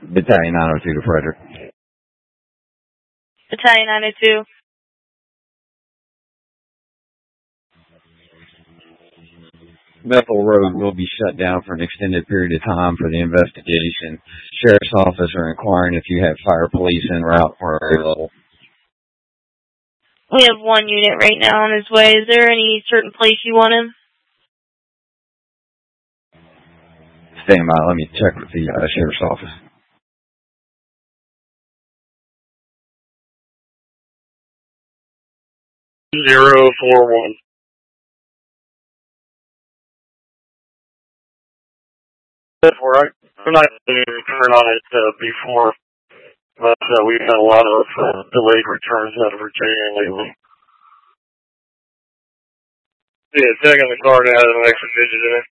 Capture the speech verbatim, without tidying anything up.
Battalion nine oh two to Frederick. Battalion nine oh two. Bethel Road will be shut down for an extended period of time for the investigation. Sheriff's Office are inquiring if you have fire police en route or available. We have one unit right now on his way. Is there any certain place you want him? Stand by. Let me check with the uh, Sheriff's Office. Zero four one. We're, we're not going to return on it uh, before, but uh, we've had a lot of uh, delayed returns out of Virginia lately. Yeah, taking the card out of the next digit in it.